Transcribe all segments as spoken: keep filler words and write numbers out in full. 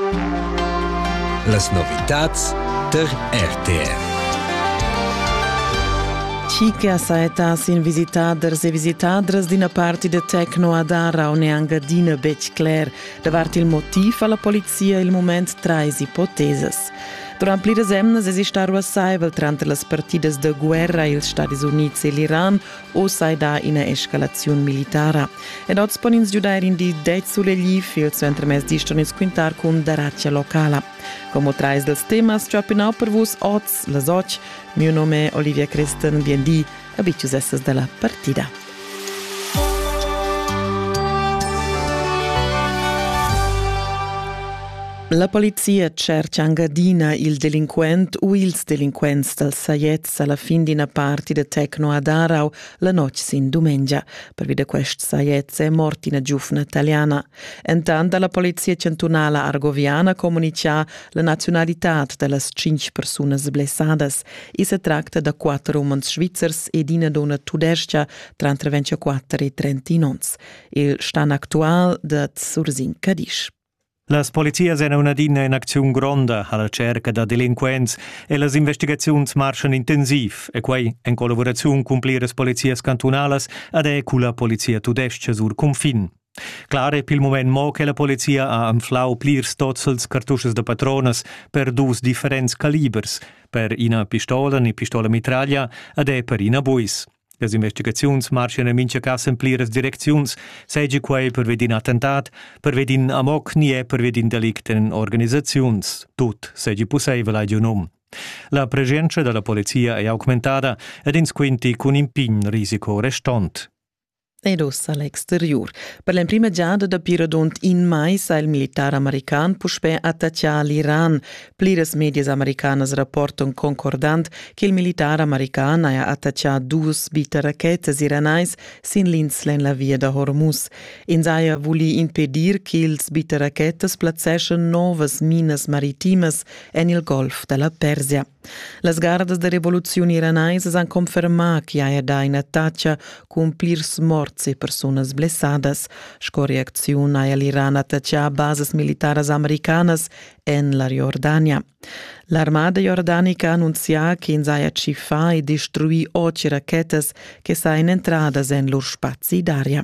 Las novitats der R T R. Cica saetas in visitaders e visitadres d'ina parti de Tecno ad Ara o neangadina bec clair. Davart il motiv alla polizia il moment trais ipotesas. Durant pliras emnas esistaru assaivel trante las partidas de guerra ils Stati Units e l'Iran o sai da ina escalazione militara. Ed oz ponins giudair in di dec sulle liv il suo entremes diston ins quintar con daratja locala. Como trais dels temas, ciopinau per vus oz, las och, mio nome è Olivia Christen, bien di, abitius esses della partida. La polizia cerca Engadina il delinquent o ils delinquents del saiez alla fin d'ina parti de Tecno ad Arau la noc sin domengia. Per vide quest saiez è mort ina giufna italiana. Entant la polizia centunala argoviana comunica la nazionalitat de las cinc persunas blessadas. I se tracta da quattro umans svizzers ed ina dona tudescia tra entre ventiquattro e trentinons. Il stan actual de Sursin Cadisch. Las polizias hanno una dina in azione gronda alla cerca da delinquents e las investigazioni marciano intensiv e quei in collaborazione con le polizias cantonales ed è con la polizia tudescia sur confin. Claro, per il momento mo che la polizia ha inflau plirs tots els cartuches de patrones per dus differents calibers, per una pistola, una pistola mitraglia ed è per una buis. Les investigaziuns marciano in mincha casa in pliras direcziuns, seigi quei per vedin attentat, per vedin amok nie per vedin delict in organizaziuns. Tut seigi possibile a giunom. La presenza della polizia è aumentata ed in squinti con impin risico restant. Ed ossa all'exterior. Per la prima giada da Piradont in mai sa il militare american puspe attaccia l'Iran. Plires medias americanas rapportan concordant che il militare american ha attaccia dus bita rachetes iranais sin l'inslen la via da Hormuz. In saia vuli impedir che ils bita rachetes placescen novas minas maritimas en il golf della Persia. Las gardas de revoluzione iranaisas han confermat che ha da in attaccia con plirs morts e personas blessadas. Sco reaczione ha l'Iran attaccia bases militares americanas en la Jordania. L'armada jordanica annuncia che in saia cifa e destruì otto rachetes che sain entradas en lor spazi d'aria.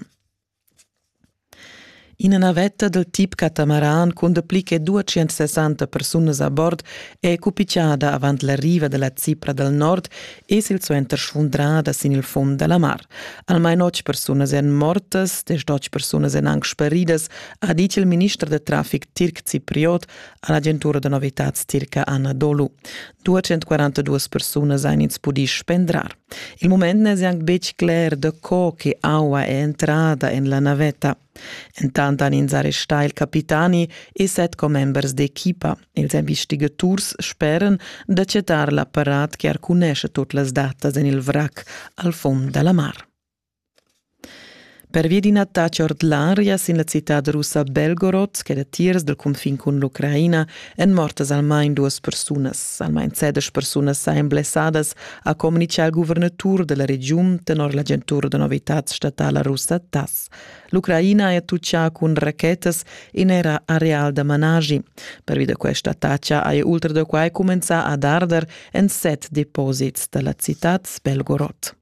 In una navetta del tipo catamaran con dappliche duecentosessanta personas a bord è cupicciata avant la riva della Cipra del Nord e sil suenter sfundrada sin il fond della mar. Almeno otto personas en mortas, des otto personas en ang sparidas, ha dice il ministro de traffic tirc cipriot all'agentura de novitats tirca Anadolu. duecentoquarantadue personas han ins pudi spendrar. Il moment ne è anche bec clair de co che aua è entrata en la navetta. Intant han ins arrestai il capitani e set co-members d'equipa. Els investigaturs speren d'accetar l'apparat che arcunesce tutte le datas en il vrac al fond della mar. Per via di un attacco ordinaria in la città russa Belgorod, che è tiers del confine con l'Ucraina, en mortas almeno due persone. Almeno sedici persone sain blessadas, a comunicare il governatur della regione tenor l'agentura de novitats statale russa T A S. L'Ucraina è attacciata con rachetes in era areal da managi. Per via di questa attacca ha oltre da quai cominciato ad arder en set deposits della città Belgorod.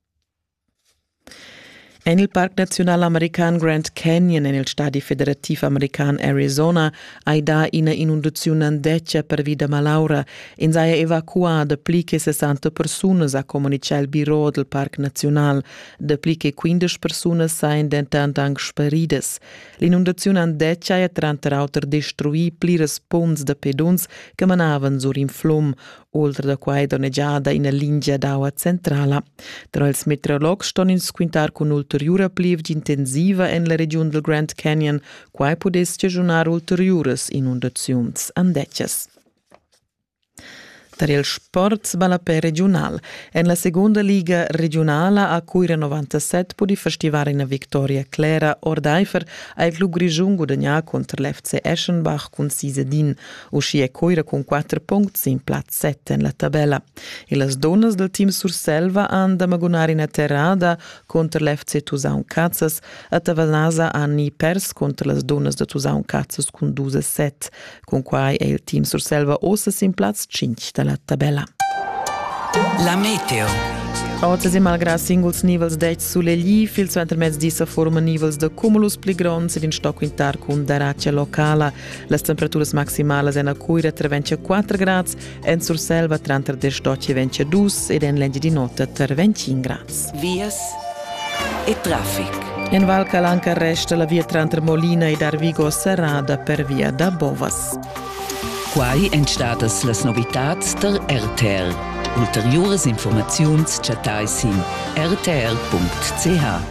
En il Parc Nacional American Grand Canyon en il Stati Federativ American Arizona hai da ina inundazione andeccia per vida malaura in saia evacuada pli che sessanta personas a comunicare il biro del Parc Nacional, de pli che quindici personas sain dentant ang sparides. L'inundazione andeccia ha tranterauter destruì pliras ponts de pedons che manavan sur in flum, oltre da quai doneggiada in linea d'acqua centrala. Tra ils meteorologi ston in squintar con ulteriore plivgi intensiva en la regione del Grand Canyon, quai podes stagionar ulteriores inundazions andeccias. Per il sport balapè regional. En la seconda liga regionala a Cuira novantasette pudi festivare una vittoria clara ordaifer al club grigiun guadagnar contro l'F C Eschenbach con Sisedin. Usci è Cuira con quattro punti in platz sette en la tabella. E las donnas del team Surselva han da magonare in atterrada contro l'F C Tusaun Cazzas. A Tavanasa hanno pers contro las donnas de Tusaun Cazzas con due sette. Con quai è il team Surselva ossas in platz cinque della tabella. La meteo. Oggi si malgrado singles nivels dec sulle gli, fil su intermezz di sa forma nivels de cumulus pli grons ed in stock intar con daraccia locala. Las temperaturas maximales en a Cuira ter ventiquattro gradi, en Surselva tranter de stocci ventidue ed en legge di notte ter venticinque gradi. Vias e traffic. In Val Calanca resta la via tranter Molina ed Arvigo serrada per via da Bovas. Quai entstadas las novitats der R T R. Ulteriores informaziuns chatais in r t r punct c h.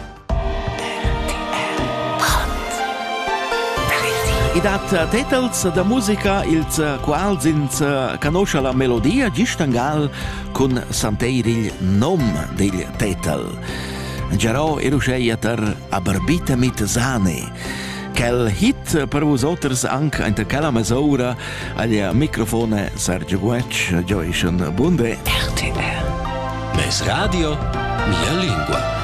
I dat titels da musica ils quals ins conosce la melodia gistangal con santei il nom del titel. Gerò erusceia ter Aberbita mit Sane. Quel hit per vosotros anche in quella misura al microfono Sergio Guec, Joyce Bunde. R T R. Mes radio, mia lingua.